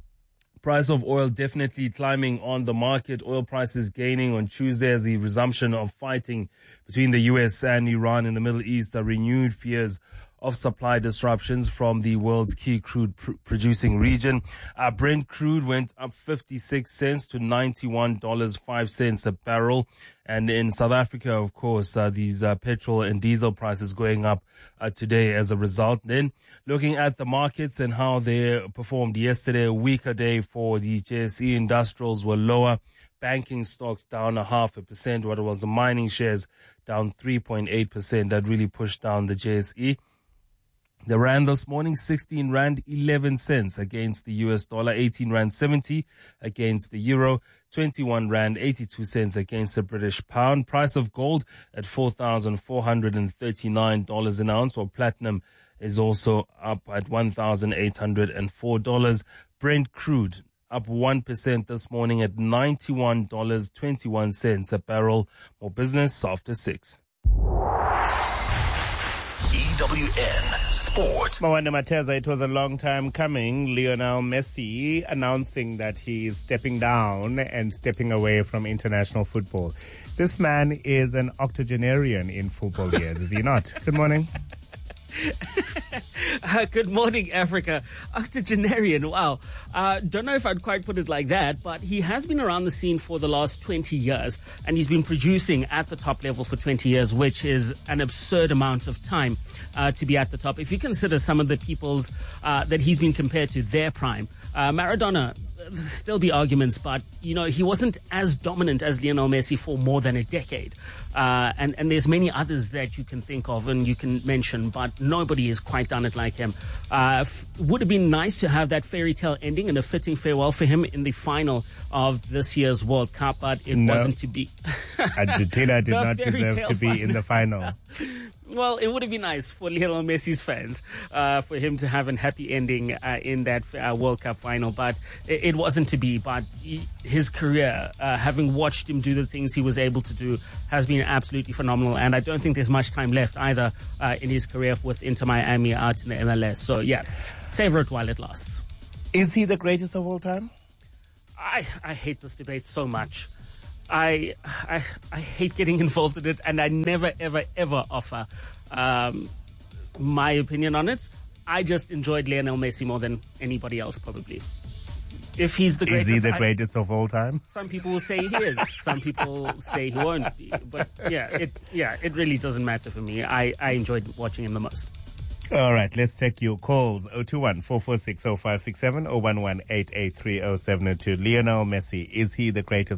price of oil definitely climbing on the market. Oil prices gaining on Tuesday as the resumption of fighting between the U S and Iran in the Middle East are renewed fears of supply disruptions from the world's key crude pr- producing region. Uh, Brent crude went up fifty-six cents to ninety-one dollars and five cents a barrel. And in South Africa, of course, uh, these uh, petrol and diesel prices going up uh, today as a result. Then looking at the markets and how they performed yesterday, a weaker day for the J S E. Industrials were lower. Banking stocks down a half a percent. What it was the mining shares down three point eight percent. That really pushed down the J S E. The rand this morning, sixteen rand eleven cents against the U S dollar, eighteen rand seventy against the euro, twenty-one rand eighty-two cents against the British pound. Price of gold at four thousand four hundred thirty-nine dollars an ounce, while platinum is also up at one thousand eight hundred four dollars. Brent crude up one percent this morning at ninety-one dollars and twenty-one cents a barrel. More business after six. E W N Sport. Mwanda Mateza, it was a long time coming. Lionel Messi announcing that he is stepping down and stepping away from international football. This man is an octogenarian in football years, is he not? Good morning. Uh, good morning, Africa. Octogenarian, wow. Uh, don't know if I'd quite put it like that, but he has been around the scene for the last twenty years, and he's been producing at the top level for twenty years, which is an absurd amount of time uh, to be at the top. If you consider some of the people's uh, that he's been compared to their prime, uh, Maradona, there'll be arguments, but, you know, he wasn't as dominant as Lionel Messi for more than a decade. Uh, and, and there's many others that you can think of and you can mention, but nobody has quite done it like him. Uh, f- would have been nice to have that fairy tale ending and a fitting farewell for him in the final of this year's World Cup, but it no. wasn't to be. Argentina did not deserve to be final. in the final. Well, it would have been nice for Lionel Messi's fans uh, for him to have a happy ending uh, in that uh, World Cup final, but it, it wasn't to be. But he, his career, uh, having watched him do the things he was able to do, has been absolutely phenomenal. And I don't think there's much time left either uh, in his career with Inter Miami out in the M L S. So, yeah, savor it while it lasts. Is he the greatest of all time? I, I hate this debate so much. I, I I hate getting involved in it, and I never, ever, ever offer um, my opinion on it. I just enjoyed Lionel Messi more than anybody else, probably. If he's the greatest, is he the I, greatest of all time? Some people will say he is. Some people say he won't be. But yeah, it yeah it really doesn't matter for me. I, I enjoyed watching him the most. All right, let's take your calls. zero two one, four four six, zero five six seven, zero one one, eight eight three, zero seven zero two. Lionel Messi, is he the greatest